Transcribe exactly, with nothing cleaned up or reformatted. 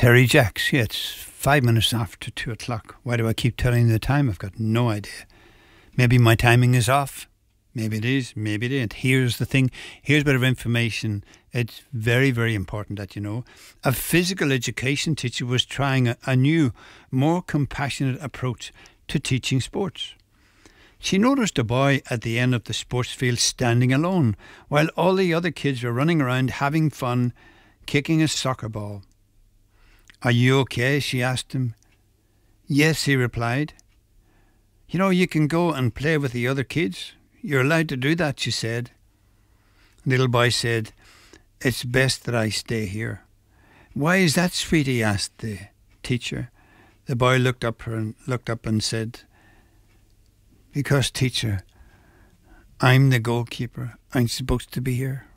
Terry Jacks. Yeah, it's five minutes after two o'clock. Why do I keep telling you the time? I've got no idea. Maybe my timing is off. Maybe it is. Maybe it isn't. Here's the thing. Here's a bit of information. It's very, very important that you know. A physical education teacher was trying a, a new, more compassionate approach to teaching sports. She noticed a boy at the end of the sports field standing alone, while all the other kids were running around having fun, kicking a soccer ball. "Are you okay?" she asked him. "Yes," he replied. "You know, you can go and play with the other kids. You're allowed to do that," she said. The little boy said, "It's best that I stay here." "Why is that, sweetie?" asked the teacher. The boy looked up her and looked up and said, "Because, teacher, I'm the goalkeeper. I'm supposed to be here."